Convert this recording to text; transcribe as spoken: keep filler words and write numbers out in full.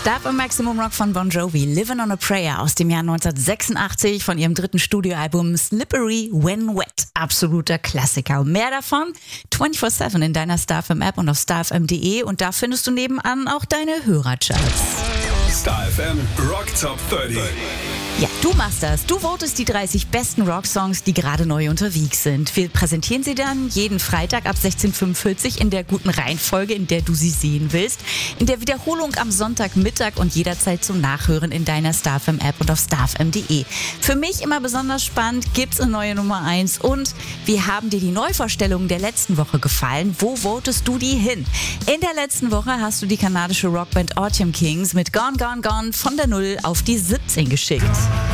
Star F M Maximum Rock von Bon Jovi, Livin' on a Prayer aus dem Jahr neunzehnhundertsechsundachtzig von ihrem dritten Studioalbum Slippery When Wet. Absoluter Klassiker. Und mehr davon vierundzwanzig sieben in deiner Star F M App und auf star f m punkt de und da findest du nebenan auch deine Hörercharts. Star F M Rock Top dreißig. Ja, du machst das. Du votest die dreißig besten Rocksongs, die gerade neu unterwegs sind. Wir präsentieren sie dann jeden Freitag ab sechzehn Uhr fünfundvierzig in der guten Reihenfolge, in der du sie sehen willst. In der Wiederholung am Sonntagmittag und jederzeit zum Nachhören in deiner Star F M App und auf star f m punkt de. Für mich immer besonders spannend, gibt's eine neue Nummer eins und wie haben dir die Neuvorstellungen der letzten Woche gefallen? Wo votest du die hin? In der letzten Woche hast du die kanadische Rockband Autumn Kings mit Gone, Gone, Gone von der null auf die siebzehn geschickt.